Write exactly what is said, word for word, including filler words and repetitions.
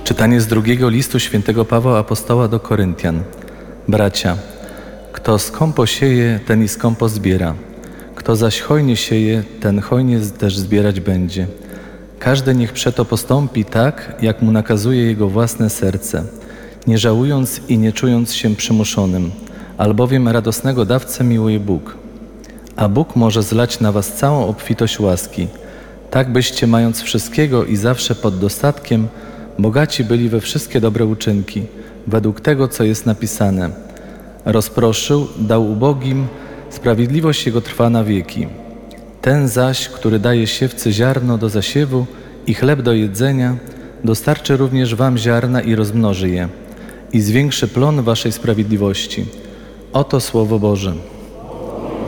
Czytanie z drugiego listu świętego Pawła Apostoła do Koryntian. Bracia, kto skąpo sieje, ten i skąpo zbiera. Kto zaś hojnie sieje, ten hojnie też zbierać będzie. Każdy niech przeto postąpi tak, jak mu nakazuje jego własne serce, nie żałując i nie czując się przymuszonym, albowiem radosnego dawcę miłuje Bóg. A Bóg może zlać na was całą obfitość łaski, tak byście, mając wszystkiego i zawsze pod dostatkiem, bogaci byli we wszystkie dobre uczynki, według tego, co jest napisane. Rozproszył, dał ubogim, sprawiedliwość Jego trwa na wieki. Ten zaś, który daje siewcy ziarno do zasiewu i chleb do jedzenia, dostarczy również wam ziarna i rozmnoży je, i zwiększy plon waszej sprawiedliwości. Oto Słowo Boże.